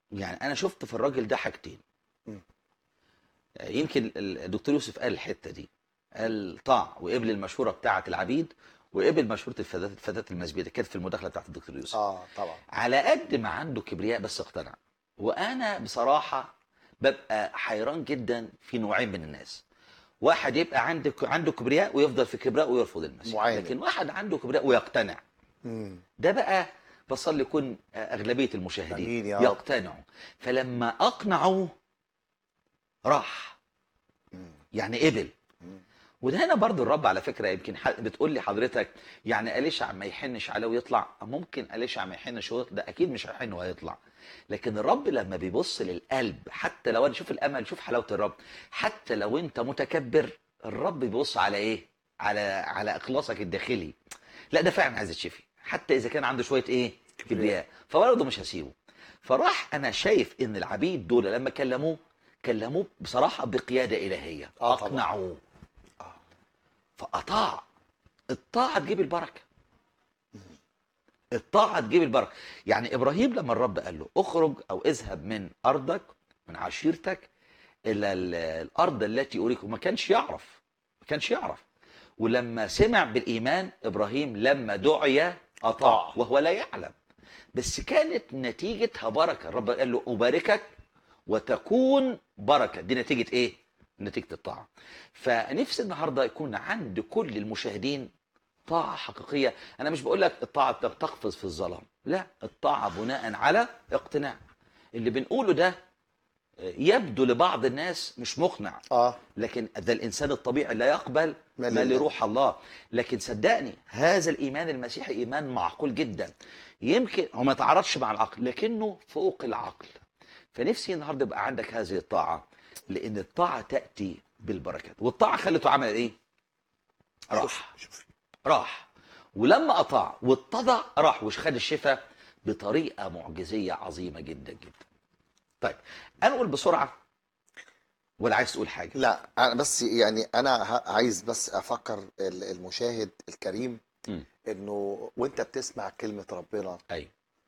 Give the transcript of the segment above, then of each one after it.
يعني انا شفت في الراجل ده حاجتين. مم. يمكن الدكتور يوسف قال الحته دي، قال طاع وقبل المشوره بتاعه العبيد وقبل مشوره الفتاه المسبيه دي، كانت في المداخله بتاعه الدكتور يوسف. طبعا. على قد ما عنده كبرياء بس اقتنع. وانا بصراحه ببقى حيران جدا في نوعين من الناس. واحد يبقى عنده كبرياء ويفضل في كبرياء ويرفض المسيح، معاند. لكن واحد عنده كبرياء ويقتنع. مم. ده بقى بصلي يكون اغلبيه المشاهدين امين يا رب. يقتنعوا. فلما اقنعوا راح، مم. يعني قبل. مم. وده هنا برضو الرب على فكره، يمكن بتقول لي حضرتك يعني اليشع ما يحنش عليه ويطلع. ممكن اليشع ما يحنش ويطلع، ده اكيد مش هيحن وهيطلع. لكن الرب لما بيبص للقلب، حتى لو انا شوف الامل، شوف حلاوه الرب. حتى لو انت متكبر، الرب بيبص على ايه؟ على اخلاصك الداخلي. لا ده فعلا عايز يتشفي، حتى اذا كان عنده شويه ايه؟ كبرياء. فبرضه مش هسيبه. فراح انا شايف ان العبيد دول لما كلموه بصراحه بقياده الهيه، طبعا. اقنعوه آه. فاطاع. الطاعه تجيب البركه. الطاعه تجيب البركه. يعني ابراهيم لما الرب قال له اخرج او اذهب من ارضك من عشيرتك الى الارض التي اريك، ما كانش يعرف. ولما سمع بالايمان ابراهيم لما دعي اطاع وهو لا يعلم. بس كانت نتيجتها بركه. الرب قال له اباركك وتكون بركه. دي نتيجه ايه؟ نتيجه الطاعه. فنفسي النهارده يكون عند كل المشاهدين طاعه حقيقيه. انا مش بقول لك الطاعه تقفز في الظلام، لا، الطاعه بناء على اقتناع. اللي بنقوله ده يبدو لبعض الناس مش مقنع، لكن ده الانسان الطبيعي لا يقبل ما لروح الله. لكن صدقني هذا الايمان المسيحي ايمان معقول جدا. يمكن هو ما يتعارضش مع العقل لكنه فوق العقل. فنفسي النهارده يبقى عندك هذه الطاعه، لان الطاعه تاتي بالبركات. والطاعه خلته عمل ايه؟ راح. ولما اطاع واتضع راح وخد الشفاء بطريقه معجزيه عظيمه جدا جدا. طيب انقل بسرعه ولا عايز تقول حاجه؟ لا انا بس يعني انا عايز بس افكر المشاهد الكريم انه وانت بتسمع كلمة ربنا ايوه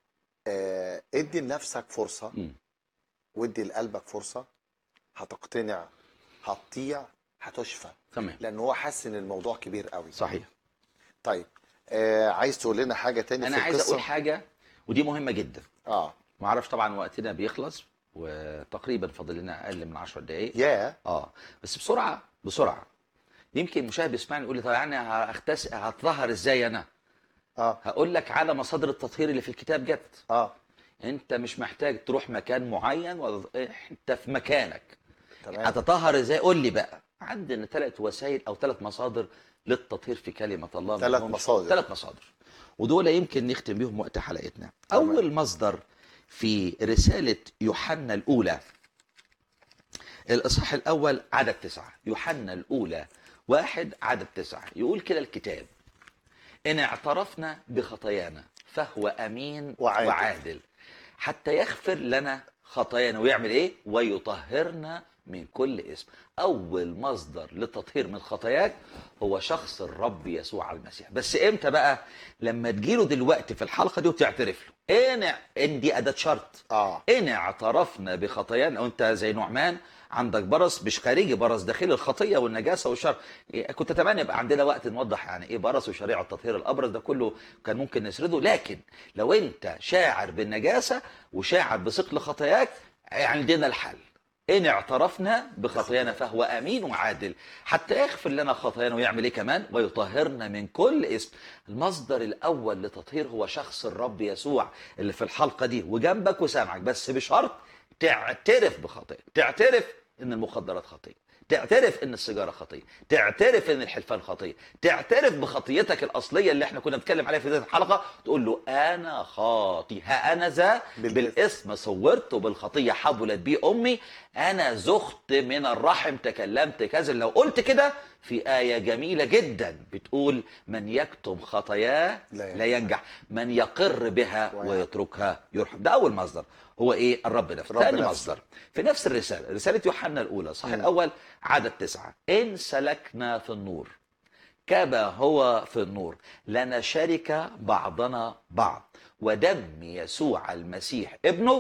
ادي لنفسك فرصة وادي لقلبك فرصة، هتقتنع، هتطيع، هتشفى. تمام. لان هو حاسس ان الموضوع كبير قوي. صحيح. طيب عايز تقول لنا حاجة تاني انا في عايز القصة؟ اقول حاجه ودي مهمه جدا. ما اعرفش طبعا وقتنا بيخلص وتقريبا فاضل لنا اقل من 10 دقائق. بس بسرعه. يمكن مشاهد بيسمعني يقول لي طب يعني هتظهر ازاي انا؟ هقول لك على مصادر التطهير اللي في الكتاب جت. انت مش محتاج تروح مكان معين، انت في مكانك. تمام. هتطهر ازاي؟ قول لي بقى. عندنا 3 وسائل او 3 مصادر للتطهير في كلمه الله. 3 مصادر. 3 مصادر، ودول يمكن نختم بيهم وقت حلقتنا. اول مصدر في رساله يوحنا الاولى الاصحاح الاول عدد 9، يوحنا الاولى 1 عدد 9، يقول كده الكتاب: ان اعترفنا بخطايانا فهو امين وعادل حتى يغفر لنا خطايانا ويعمل ايه؟ ويطهرنا من كل اسم. اول مصدر للتطهير من خطاياك هو شخص الرب يسوع المسيح. بس امتى بقى؟ لما تجيله دلوقتي في الحلقه دي وتعترف له. ان دي اداه شرط. ان اعترفنا بخطايانا. وانت زي نعمان عندك برص مش خارجي، برص داخلي، الخطيه والنجاسه والشر. كنت اتمنى يبقى عندنا وقت نوضح يعني ايه برص وشريعه التطهير. الابرص ده كله كان ممكن نسرده، لكن لو انت شاعر بالنجاسه وشاعر بثقل خطاياك عندنا الحل. ان اعترفنا بخطايانا فهو امين وعادل حتى يغفر لنا خطايانا ويعمل ايه كمان؟ ويطهرنا من كل اسم. المصدر الاول لتطهير هو شخص الرب يسوع اللي في الحلقه دي وجنبك وسامعك، بس بشرط تعترف بخطيئة، تعترف ان المخدرات خطيه، تعترف ان السيجاره خطيه، تعترف ان الحلفان خطيه، تعترف بخطيتك الاصليه اللي احنا كنا بنتكلم عليها في بدايه الحلقه. تقول له انا خاطي، ها انا ذا بالاسم صورت وبالخطيه حبلت بي امي، انا زخت من الرحم تكلمت كذا. لو قلت كده في آية جميلة جدا بتقول: من يكتم خطاياه لا ينجح، من يقر بها ويتركها يرحم. ده أول مصدر هو إيه؟ الرب نفسه. ثاني مصدر في نفس الرسالة، رسالة يوحنا الأولى صح الأول عدد 9: إن سلكنا في النور كما هو في النور لنشارك بعضنا بعض ودم يسوع المسيح ابنه